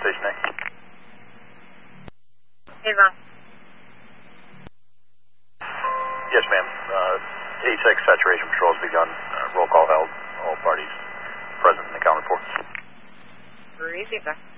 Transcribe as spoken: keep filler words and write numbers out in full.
Station A. Hey, Ron. Yes, ma'am. Uh, eight six saturation patrol has begun. Uh, roll call held. All parties present and accounted for. Breezy, sir.